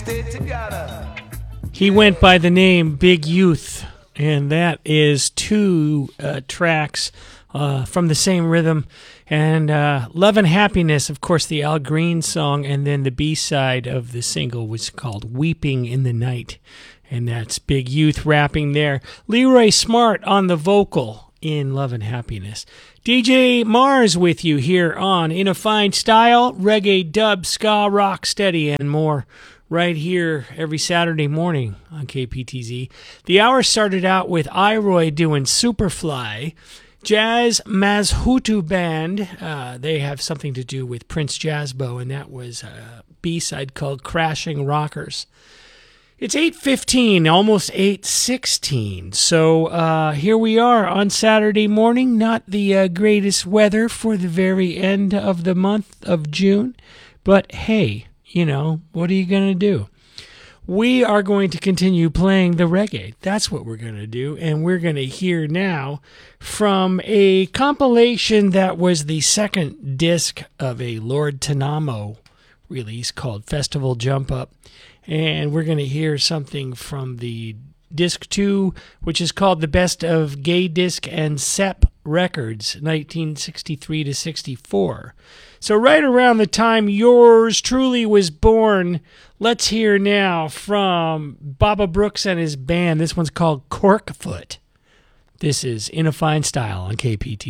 He went by the name Big Youth, and that is two tracks from the same rhythm. And Love and Happiness, of course, the Al Green song, and then the B-side of the single was called Weeping in the Night. And that's Big Youth rapping there. Leroy Smart on the vocal in Love and Happiness. DJ Mars with you here on In a Fine Style, reggae, dub, ska, rock, steady, and more. Right here every Saturday morning on KPTZ. The hour started out with Iroy doing Superfly. Jazz Mazhutu Band, they have something to do with Prince Jazzbo, and that was a B-side called Crashing Rockers. It's 8:15, almost 8:16, so here we are on Saturday morning. Not the greatest weather for the very end of the month of June, but hey, you know, what are you going to do? We are going to continue playing the reggae. That's what we're going to do. And we're going to hear now from a compilation that was the second disc of a Lord Tanamo release called Festival Jump Up. And we're going to hear something from the disc 2, which is called The Best of Gay Disc and Sep Records, 1963 to 64. So right around the time yours truly was born, let's hear now from Baba Brooks and his band. This one's called Corkfoot. This is In a Fine Style on KPT.